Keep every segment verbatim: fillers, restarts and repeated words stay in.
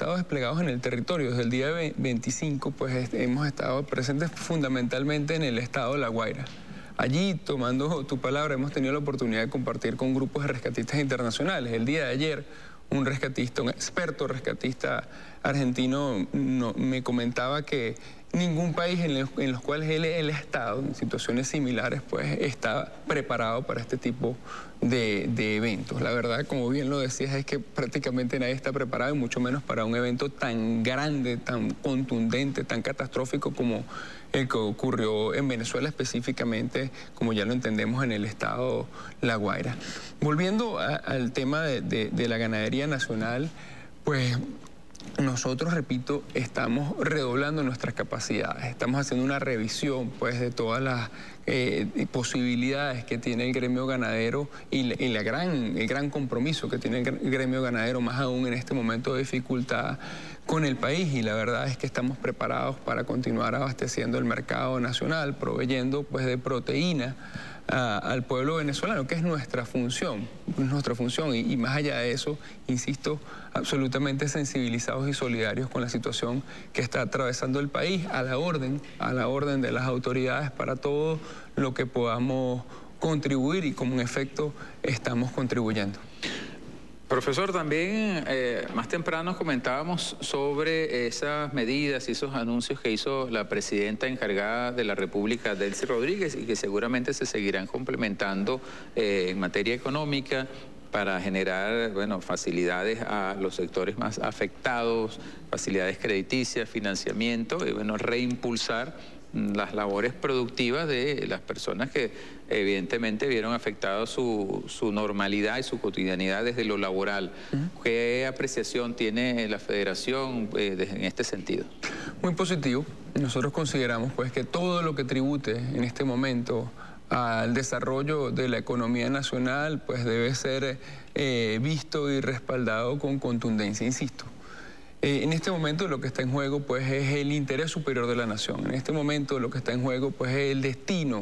estado desplegados en el territorio. Desde el día veinticinco, pues hemos estado presentes fundamentalmente en el estado de La Guaira. Allí, tomando tu palabra, hemos tenido la oportunidad de compartir con grupos de rescatistas internacionales. El día de ayer, un rescatista, un experto rescatista argentino no, me comentaba que ningún país en los, en los cuales él, él ha estado, en situaciones similares, pues está preparado para este tipo de, de eventos. La verdad, como bien lo decías, es que prácticamente nadie está preparado, y mucho menos para un evento tan grande, tan contundente, tan catastrófico como el que ocurrió en Venezuela, específicamente, como ya lo entendemos, en el estado La Guaira. Volviendo a, al tema de, de, de la ganadería nacional, pues nosotros, repito, estamos redoblando nuestras capacidades, estamos haciendo una revisión, pues, de todas las eh, posibilidades que tiene el gremio ganadero y, la, y la gran, el gran compromiso que tiene el gremio ganadero, más aún en este momento de dificultad con el país, y la verdad es que estamos preparados para continuar abasteciendo el mercado nacional, proveyendo, pues, de proteína A, al pueblo venezolano, que es nuestra función, nuestra función, y, y más allá de eso, insisto, absolutamente sensibilizados y solidarios con la situación que está atravesando el país, a la orden, a la orden de las autoridades para todo lo que podamos contribuir, y como en efecto estamos contribuyendo. Profesor, también eh, más temprano comentábamos sobre esas medidas y esos anuncios que hizo la presidenta encargada de la República, Delcy Rodríguez, y que seguramente se seguirán complementando eh, en materia económica para generar, bueno, facilidades a los sectores más afectados, facilidades crediticias, financiamiento, y bueno, reimpulsar las labores productivas de las personas que evidentemente vieron afectado su, su normalidad y su cotidianidad desde lo laboral. Uh-huh. ¿Qué apreciación tiene la Federación eh, de, en este sentido? Muy positivo. Nosotros consideramos, pues, que todo lo que tribute en este momento al desarrollo de la economía nacional, pues debe ser eh, visto y respaldado con contundencia, insisto. Eh, en este momento lo que está en juego, pues, es el interés superior de la nación. En este momento lo que está en juego, pues, es el destino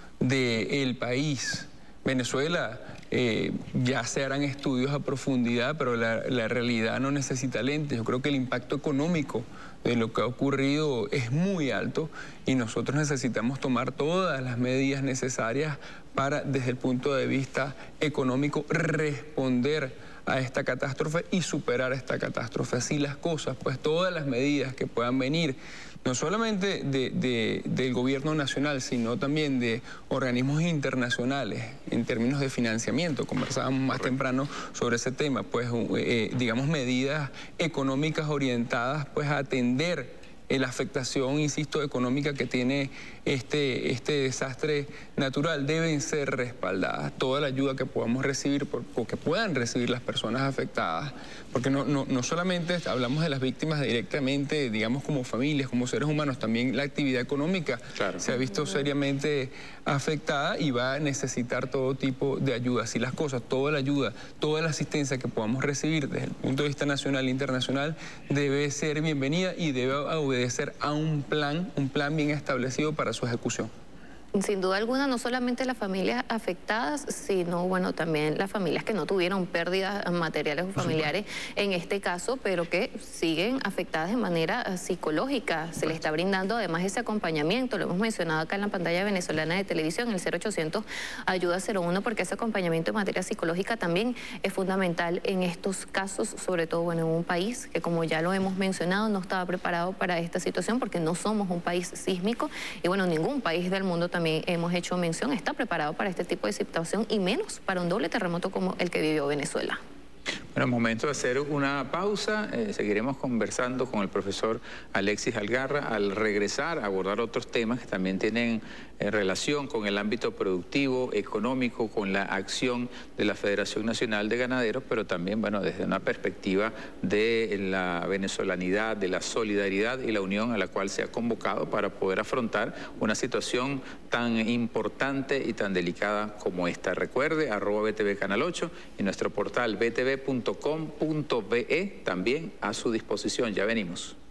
del país. Venezuela, eh, ya se harán estudios a profundidad, pero la, la realidad no necesita lentes. Yo creo que el impacto económico de lo que ha ocurrido es muy alto, y nosotros necesitamos tomar todas las medidas necesarias para, desde el punto de vista económico, responder a esta catástrofe y superar esta catástrofe. Así las cosas, pues todas las medidas que puedan venir, no solamente de, de, del gobierno nacional, sino también de organismos internacionales en términos de financiamiento. Conversábamos más temprano sobre ese tema, pues eh, digamos, medidas económicas orientadas, pues, a atender la afectación, insisto, económica que tiene este, este desastre natural, deben ser respaldadas. Toda la ayuda que podamos recibir, por, o que puedan recibir las personas afectadas, porque no, no, no solamente hablamos de las víctimas directamente, digamos, como familias, como seres humanos, también la actividad económica, claro, se ha visto seriamente afectada y va a necesitar todo tipo de ayuda. Así las cosas, toda la ayuda, toda la asistencia que podamos recibir desde el punto de vista nacional e internacional debe ser bienvenida y debe obedecer a un plan, un plan bien establecido para su ejecución. Sin duda alguna, no solamente las familias afectadas, sino, bueno, también las familias que no tuvieron pérdidas materiales o familiares en este caso, pero que siguen afectadas de manera psicológica. Se les está brindando además ese acompañamiento, lo hemos mencionado acá en la pantalla venezolana de televisión, el cero ochocientos ayuda cero uno, porque ese acompañamiento en materia psicológica también es fundamental en estos casos, sobre todo, bueno, en un país que, como ya lo hemos mencionado, no estaba preparado para esta situación, porque no somos un país sísmico, y bueno, ningún país del mundo también También hemos hecho mención, está preparado para este tipo de situación, y menos para un doble terremoto como el que vivió Venezuela. Bueno, momento de hacer una pausa. Eh, seguiremos conversando con el profesor Alexis Algarra al regresar a abordar otros temas que también tienen eh, relación con el ámbito productivo, económico, con la acción de la Federación Nacional de Ganaderos, pero también, bueno, desde una perspectiva de la venezolanidad, de la solidaridad y la unión a la cual se ha convocado para poder afrontar una situación tan importante y tan delicada como esta. Recuerde, arroba B T V Canal ocho y nuestro portal b t v punto com punto be también a su disposición. Ya venimos.